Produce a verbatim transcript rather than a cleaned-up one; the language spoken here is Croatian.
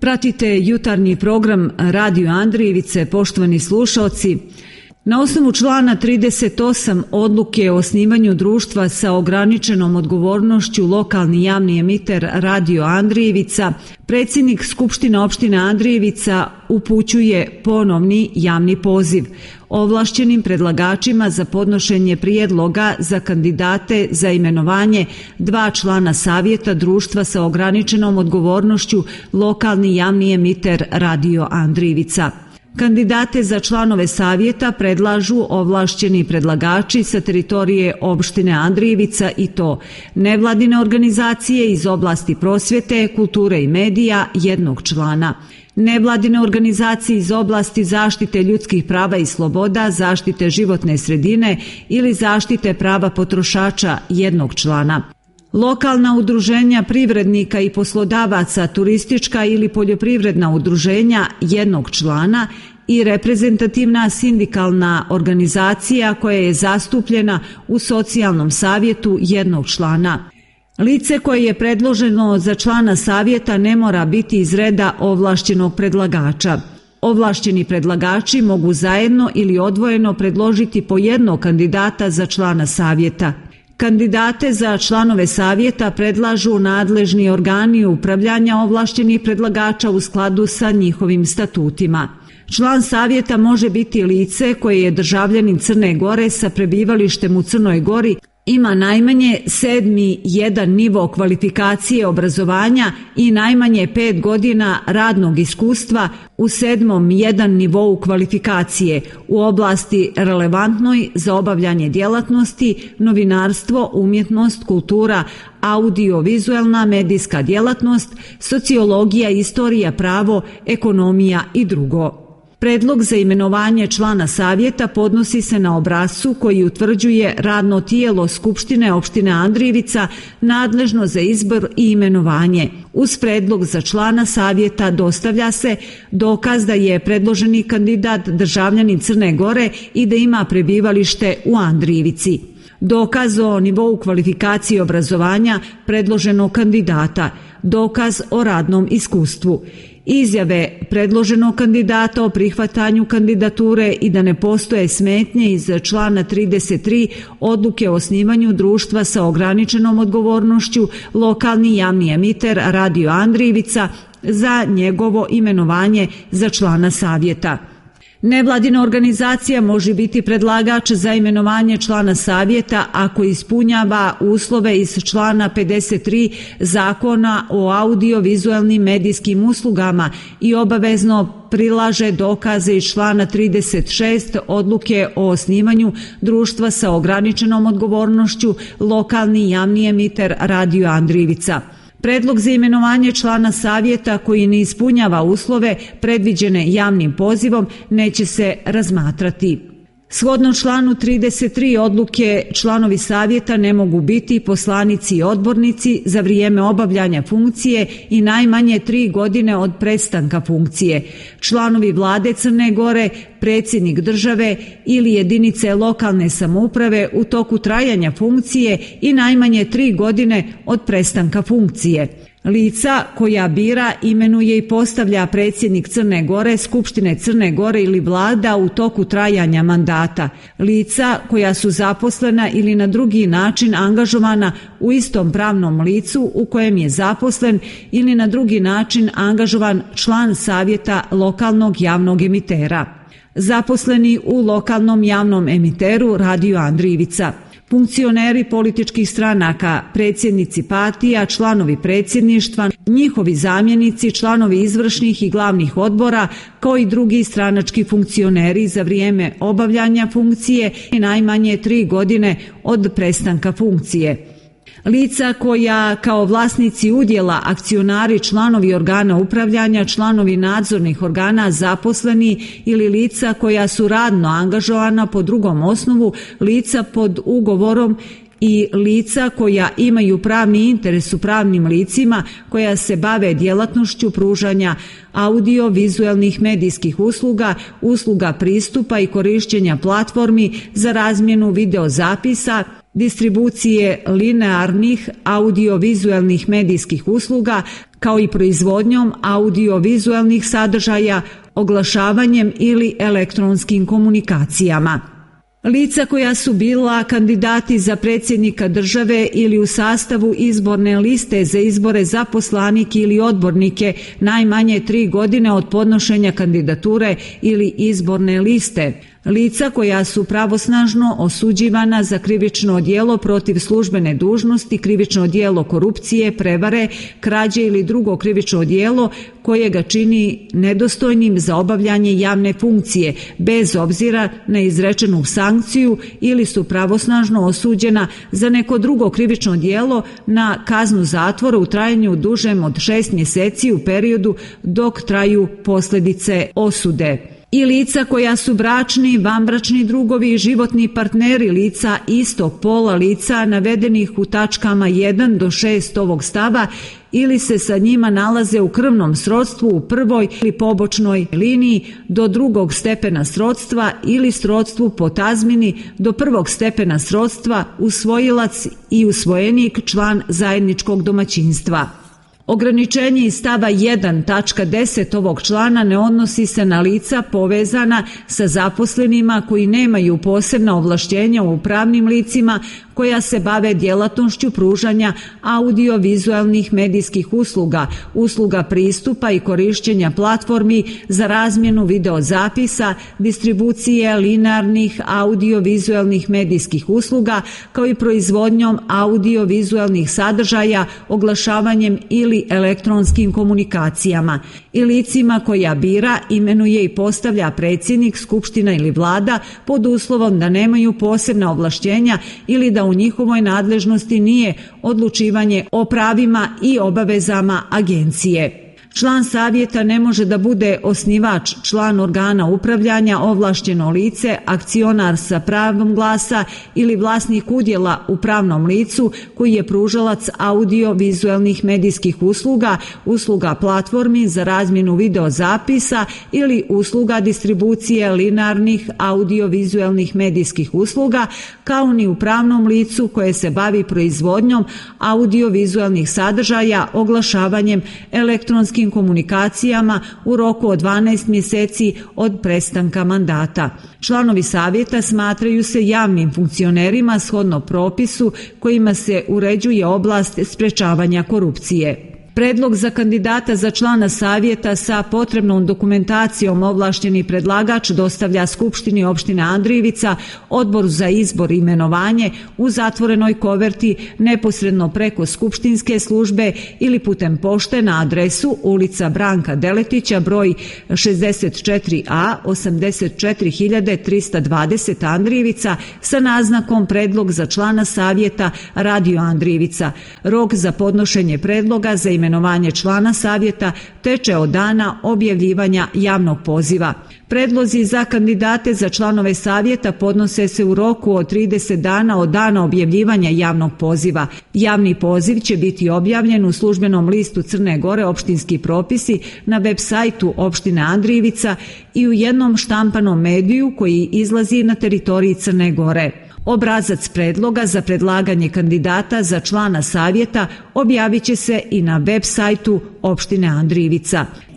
Pratite jutarnji program Radio Andrijevice, poštovani slušalci. Na osnovu člana trideset osam Odluke o osnivanju društva sa ograničenom odgovornošću lokalni javni emiter Radio Andrijevica, predsjednik Skupštine opštine Andrijevica upućuje ponovni javni poziv ovlašćenim predlagačima za podnošenje prijedloga za kandidate za imenovanje dva člana savjeta društva sa ograničenom odgovornošću lokalni javni emiter Radio Andrijevica. Kandidate za članove savjeta predlažu ovlašćeni predlagači sa teritorije opštine Andrijevica i to nevladine organizacije iz oblasti prosvjete, kulture i medija jednog člana, nevladine organizacije iz oblasti zaštite ljudskih prava i sloboda, zaštite životne sredine ili zaštite prava potrošača jednog člana, lokalna udruženja privrednika i poslodavaca, turistička ili poljoprivredna udruženja jednog člana i reprezentativna sindikalna organizacija koja je zastupljena u socijalnom savjetu jednog člana. Lice koje je predloženo za člana savjeta ne mora biti iz reda ovlašćenog predlagača. Ovlašćeni predlagači mogu zajedno ili odvojeno predložiti po jednog kandidata za člana savjeta. Kandidate za članove savjeta predlažu nadležni organi upravljanja ovlašćenih predlagača u skladu sa njihovim statutima. Član savjeta može biti lice koje je državljanin Crne Gore sa prebivalištem u Crnoj Gori, ima najmanje sedmi jedan nivo kvalifikacije obrazovanja i najmanje pet godina radnog iskustva u sedmom jedan nivou kvalifikacije u oblasti relevantnoj za obavljanje djelatnosti, novinarstvo, umjetnost, kultura, audio-vizualna, medijska djelatnost, sociologija, istorija, pravo, ekonomija i drugo. Predlog za imenovanje člana savjeta podnosi se na obrascu koji utvrđuje radno tijelo Skupštine opštine Andrijevica nadležno za izbor i imenovanje. Uz predlog za člana savjeta dostavlja se dokaz da je predloženi kandidat državljanin Crne Gore i da ima prebivalište u Andrijevici, dokaz o nivou kvalifikacije obrazovanja predloženog kandidata, dokaz o radnom iskustvu, izjave predloženog kandidata o prihvatanju kandidature i da ne postoje smetnje iz člana trideset tri Odluke o osnivanju društva sa ograničenom odgovornošću lokalni javni emiter Radio Andrijevica za njegovo imenovanje za člana savjeta. Nevladina organizacija može biti predlagač za imenovanje člana savjeta ako ispunjava uslove iz člana pedeset tri Zakona o audio-vizualnim medijskim uslugama i obavezno prilaže dokaze iz člana trideset šest Odluke o osnivanju društva sa ograničenom odgovornošću lokalni javni emiter Radio Andrijevica. Predlog za imenovanje člana savjeta koji ne ispunjava uslove predviđene javnim pozivom neće se razmatrati. Shodno članu trideset tri Odluke članovi savjeta ne mogu biti poslanici i odbornici za vrijeme obavljanja funkcije i najmanje tri godine od prestanka funkcije, članovi vlade Crne Gore, predsjednik države ili jedinice lokalne samouprave u toku trajanja funkcije i najmanje tri godine od prestanka funkcije. Lica koja bira, imenuje i postavlja predsjednik Crne Gore, Skupštine Crne Gore ili vlada u toku trajanja mandata. Lica koja su zaposlena ili na drugi način angažovana u istom pravnom licu u kojem je zaposlen ili na drugi način angažovan član savjeta lokalnog javnog emitera. Zaposleni u lokalnom javnom emiteru Radio Andrijevica. Funkcioneri političkih stranaka, predsjednici partija, članovi predsjedništva, njihovi zamjenici, članovi izvršnih i glavnih odbora, kao i drugi stranački funkcioneri za vrijeme obavljanja funkcije i najmanje tri godine od prestanka funkcije. Lica koja kao vlasnici udjela, akcionari, članovi organa upravljanja, članovi nadzornih organa, zaposleni ili lica koja su radno angažovana po drugom osnovu, lica pod ugovorom i lica koja imaju pravni interes u pravnim licima koja se bave djelatnošću pružanja audio-vizualnih medijskih usluga, usluga pristupa i korišćenja platformi za razmjenu videozapisa, distribucije linearnih audio-vizualnih medijskih usluga, kao i proizvodnjom audio-vizualnih sadržaja, oglašavanjem ili elektronskim komunikacijama. Lica koja su bila kandidati za predsjednika države ili u sastavu izborne liste za izbore za poslanike ili odbornike najmanje tri godine od podnošenja kandidature ili izborne liste. Lica koja su pravosnažno osuđivana za krivično djelo protiv službene dužnosti, krivično djelo korupcije, prevare, krađe ili drugo krivično djelo koje ga čini nedostojnim za obavljanje javne funkcije, bez obzira na izrečenu sankciju, ili su pravosnažno osuđena za neko drugo krivično djelo na kaznu zatvora u trajanju dužem od šest mjeseci u periodu dok traju posljedice osude. I lica koja su bračni, vanbračni drugovi i životni partneri lica istog pola, lica navedenih u tačkama jedan do šest ovog stava ili se sa njima nalaze u krvnom srodstvu u prvoj ili pobočnoj liniji do drugog stepena srodstva ili srodstvu po tazmini do prvog stepena srodstva, usvojilac i usvojenik, član zajedničkog domaćinstva. Ograničenje iz stava jedan tačka deset ovog člana ne odnosi se na lica povezana sa zaposlenima koji nemaju posebna ovlaštenja u pravnim licima koja se bave djelatnošću pružanja audio-vizualnih medijskih usluga, usluga pristupa i korišćenja platformi za razmjenu videozapisa, distribucije linearnih audio-vizualnih medijskih usluga, kao i proizvodnjom audio-vizualnih sadržaja, oglašavanjem ili elektronskim komunikacijama, i licima koja bira, imenuje i postavlja predsjednik, skupština ili vlada pod uslovom da nemaju posebna ovlaštenja ili da u njihovoj nadležnosti nije odlučivanje o pravima i obavezama agencije. Član savjeta ne može da bude osnivač, član organa upravljanja, ovlašteno lice, akcionar sa pravom glasa ili vlasnik udjela u pravnom licu koji je pružalac audio-vizualnih medijskih usluga, usluga platformi za razmjenu videozapisa ili usluga distribucije linearnih audio-vizualnih medijskih usluga, kao ni u pravnom licu koje se bavi proizvodnjom audio-vizualnih sadržaja, oglašavanjem, elektronskim komunikacijama u roku od dvanaest mjeseci od prestanka mandata. Članovi savjeta smatraju se javnim funkcionerima shodno propisu kojima se uređuje oblast sprečavanja korupcije. Predlog za kandidata za člana savjeta sa potrebnom dokumentacijom ovlašteni predlagač dostavlja Skupštini opštine Andrijevica, Odboru za izbor i imenovanje u zatvorenoj koverti neposredno preko skupštinske službe ili putem pošte na adresu ulica Branka Deletića, broj šezdeset četiri a, osamdeset četiri hiljade trista dvadeset Andrijevica, sa naznakom predlog za člana savjeta Radio Andrijevica. Rok za podnošenje predloga za imenovanje člana savjeta teče od dana objavljivanja javnog poziva. Predlozi za kandidate za članove savjeta podnose se u roku od trideset dana od dana objavljivanja javnog poziva. Javni poziv će biti objavljen u službenom listu Crne Gore opštinski propisi na web sajtu opštine Andrijevica i u jednom štampanom mediju koji izlazi na teritoriji Crne Gore. Obrazac predloga za predlaganje kandidata za člana savjeta objavit će se i na web sajtu opštine Andrijevica.